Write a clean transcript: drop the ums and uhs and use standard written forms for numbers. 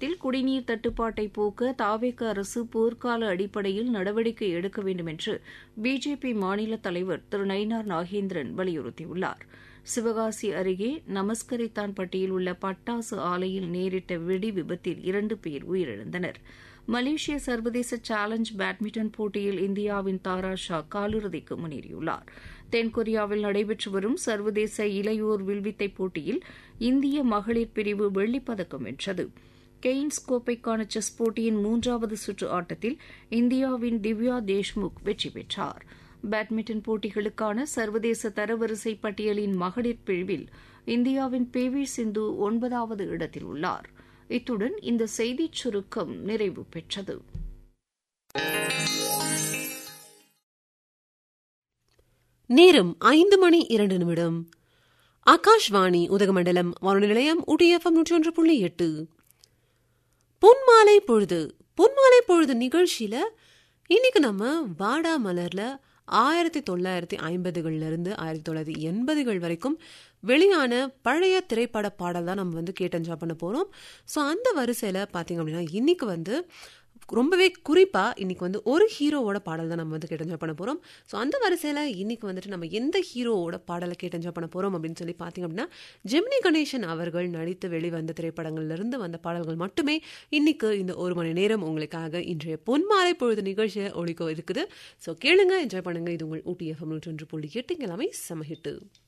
தமிழகத்தில் குடிநீர் தட்டுப்பாட்டை போக்க தாவேக அரசு போர்க்கால அடிப்படையில் நடவடிக்கை எடுக்க வேண்டும் என்று பிஜேபி மாநில தலைவர் திரு நயினார் நாகேந்திரன் வலியுறுத்தியுள்ளார். சிவகாசி அருகே நமஸ்கரைத்தான்பட்டியில் உள்ள பட்டாசு ஆலையில் நேரிட்ட வெடி விபத்தில் 2 பேர் உயிரிழந்தனர். மலேசிய சர்வதேச சேலஞ்ச் பேட்மிண்டன் போட்டியில் இந்தியாவின் தாரா ஷா காலிறுதிக்கு முன்னேறியுள்ளார். தென்கொரியாவில் நடைபெற்று வரும் சர்வதேச இளையோர் வில்வித்தை போட்டியில் இந்திய மகளிர் பிரிவு வெள்ளிப்பதக்கம் வென்றது. கெய்ன்ஸ் கோப்பைக்கான செஸ் போட்டியின் 3வது சுற்று ஆட்டத்தில் இந்தியாவின் திவ்யா தேஷ்முக் வெற்றி பெற்றார். பேட்மிண்டன் போட்டிகளுக்கான சர்வதேச தரவரிசை பட்டியலின் மகளிர் பிரிவில் இந்தியாவின் பி.வி. சிந்து 9வது இடத்தில் உள்ளார். இத்துடன் இந்த செய்திச் சுருக்கம் நிறைவு பெற்றது. நேரம் 5:02. ஆகாஷ்வாணி உதகமண்டலம் வானொலி நிலையம் UTFM 101.8. பொன்மாலை பொழுது. பொன்மாலை பொழுது நிகழ்ச்சியில இன்னைக்கு நம்ம வாடா மலர்ல 1950கள்ல இருந்து 1980கள் வரைக்கும் வெளியான பழைய திரைப்பட பாடல் தான் நம்ம கேட்டு என்ஜாய் பண்ண போறோம். ஸோ அந்த வரிசையில பாத்தீங்க அப்படின்னா இன்னைக்கு ரொம்பவே குறிப்பா இன்னைக்கு ஒரு ஹீரோவோட பாடல் தான் நம்ம கேட்டு என்ஜாய் பண்ண போறோம். ஸோ அந்த வரிசையில இன்னைக்கு நம்ம எந்த ஹீரோவோட பாடலை கேட்டு என்ஜாய் பண்ண போறோம் அப்படின்னு சொல்லி பாத்தீங்க அப்படின்னா ஜெமினி கணேசன் அவர்கள் நடித்து வெளிவந்த திரைப்படங்கள்ல இருந்து வந்த பாடல்கள் மட்டுமே இன்னைக்கு இந்த 1 மணி நேரம் உங்களுக்காக இன்றைய பொன்மாலை பொழுது நிகழ்ச்சியை ஒழிக்க இருக்குது. ஸோ கேளுங்க, என்ஜாய் பண்ணுங்க. இது உங்கள் UTFM 101.8 எல்லாமே சமஹிட்டு.